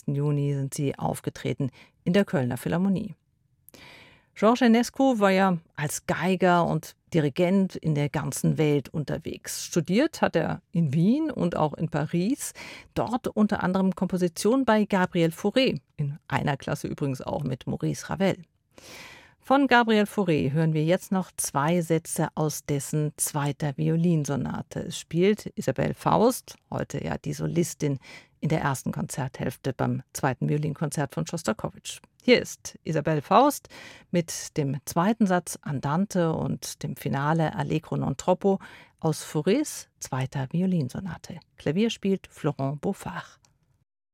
20. Juni sind sie aufgetreten in der Kölner Philharmonie. George Enescu war ja als Geiger und Dirigent in der ganzen Welt unterwegs. Studiert hat er in Wien und auch in Paris. Dort unter anderem Komposition bei Gabriel Fauré, in einer Klasse übrigens auch mit Maurice Ravel. Von Gabriel Fauré hören wir jetzt noch 2 Sätze aus dessen 2. Violinsonate. Es spielt Isabelle Faust, heute ja die Solistin in der 1. Konzerthälfte beim 2. Violinkonzert von Schostakowitsch. Hier ist Isabelle Faust mit dem 2. Satz Andante und dem Finale Allegro non troppo aus Faurés 2. Violinsonate. Klavier spielt Florent Beaufard.